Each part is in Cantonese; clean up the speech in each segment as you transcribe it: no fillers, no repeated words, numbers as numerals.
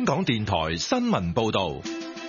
港電台新聞報道。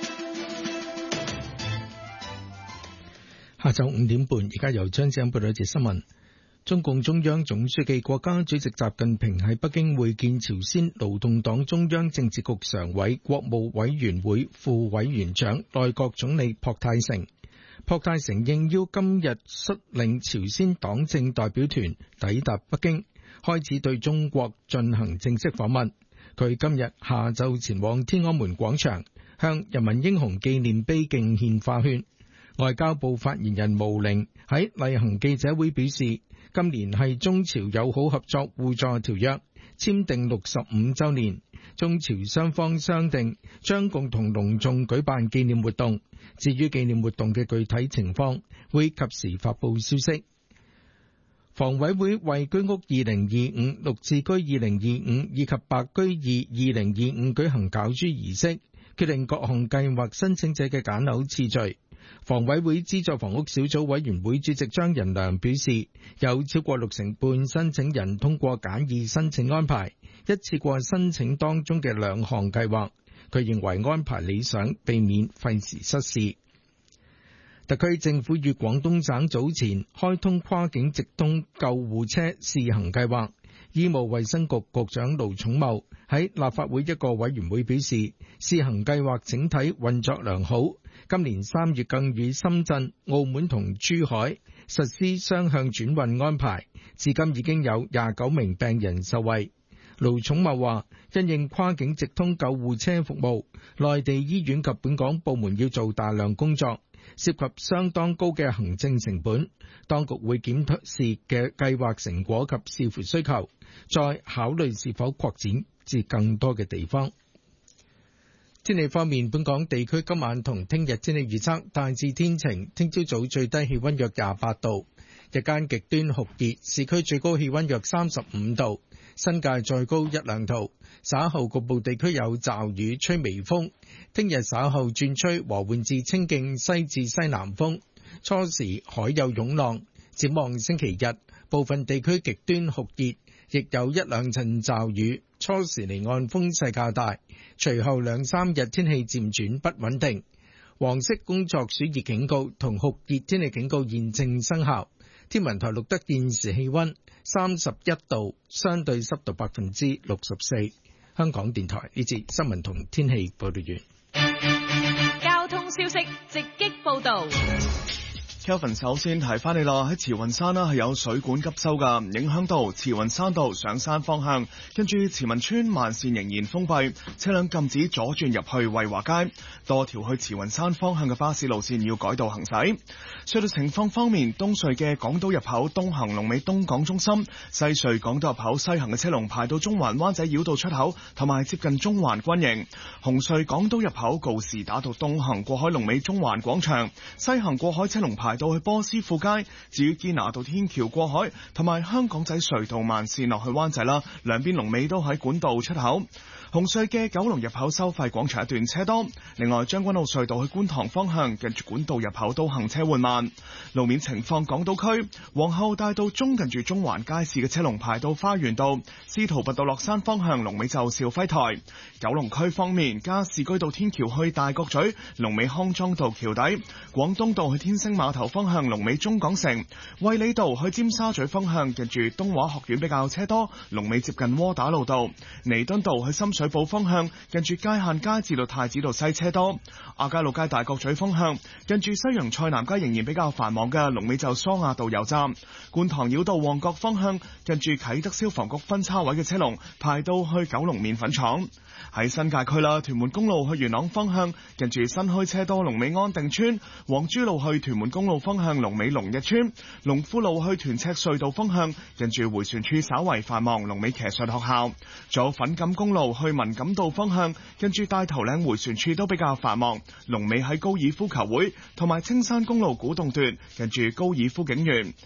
下晝5點半，而家由張子欣報道一節新聞。中共中央總書記、國家主席習近平喺北京會見朝鮮勞動黨中央政治局常委、國務委員會副委員長、內閣總理朴泰成。朴泰成應邀今日率領朝鮮黨政代表團抵達北京，開始對中國進行正式訪問。佢今日下晝前往天安門廣場，向人民英雄紀念碑敬獻花圈。外交部發言人毛寧喺例行記者會表示，今年係中朝友好合作互助條約簽訂65週年，中朝雙方商定將共同隆重舉辦紀念活動。至於紀念活動嘅具體情況，會及時發佈消息。房委會為居屋2025、綠置居2025以及白居二2025舉行攪珠儀式，決定各項計劃申請者嘅揀樓次序。房委會資助房屋小組委員會主席張仁良表示，有超過60半申請人通過簡易申請安排，一次過申請當中嘅2項計劃。佢認為安排理想，避免費時失事。特區政府與廣東省早前開通跨境直通救護車試行計劃。醫務衛生局局長盧寵茂喺立法會一個委員會表示，試行計劃整體運作良好。今年3月更與深圳、澳門同珠海實施雙向轉運安排，至今已經有29名病人受惠。盧寵茂話，因應跨境直通救護車服務，內地醫院及本港部門要做大量工作，涉及相當高嘅行政成本，當局會檢視嘅計劃成果及視乎需求，再考慮是否擴展至更多嘅地方。天氣方面，本港地區今晚同聽日天氣預測大致天晴，聽朝早最低氣溫約28度，日間極端酷熱，市區最高氣溫約35度，新界再高1-2度。稍後局部地區有驟雨，吹微風。聽日稍後轉吹和緩至清勁西至西南風，初時海有湧浪。展望星期日，部分地區極端酷熱，亦有1-2陣驟雨，初時離岸風勢較大。隨後2-3日天氣漸轉不穩定。黃色工作暑熱警告同酷熱天氣警告現正生效。天文台錄得現時氣溫31度，相對濕度64%。香港電台呢節新聞同天氣報道完。 交通消息直擊報道。 Kelvin 首先提翻你啦，喺慈雲山係有水管急修噶，影響到慈雲山道上山方向，跟住慈雲村慢線仍然封閉，車輛禁止左轉入去惠華街，多條去慈雲山方向嘅巴士路線要改道行駛。隧道情況方面，東隧嘅港島入口東行龍尾東港中心，西隧港島入口西行嘅車龍排到中環灣仔繞道出口，同埋接近中環軍營。紅隧港島入口告士打道東行過海龍尾中環廣場，西行過海車龍排到去波斯富街。至於堅拿道天橋過海同埋香港仔隧道慢線落去灣仔啦，兩邊龍尾都喺管道出口。紅隧嘅九龍入口收費廣場一段車多，另外將軍澳隧道去觀塘方向近住管道入口都行車緩慢。路面情況，港島區皇后大道中近住中環街市嘅車龍排到花園道，司徒拔道落山方向龍尾就肇輝台。九龍區方面，加士居道天橋去大角咀龍尾康莊道橋底，廣東道去天星碼頭方向龍尾中港城，衛理道去尖沙咀方向近住東華學院比較車多，龍尾接近窩打老道。彌敦道去深水埗方向近住界限街至到太子道西車多，亞皆老街大角咀方向近住西洋菜南街仍然比較繁忙嘅，龍尾就蘇亞道油站。觀塘繞道旺角方向近住啟德消防局分叉位嘅車龍排到去九龍麵粉廠。喺新界區啦，屯門公路去元朗方向近住新墟車多，龍尾安定村；黃珠路去屯門公路方向龍尾龍日村；龍富路去屯赤隧道方向近住迴旋處稍為繁忙，龍尾騎術學校。仲有粉錦公路去文錦道方向近住大頭嶺迴旋處都比較繁忙，龍尾喺高爾夫球會，同埋青山公路古洞段近住高爾夫景園。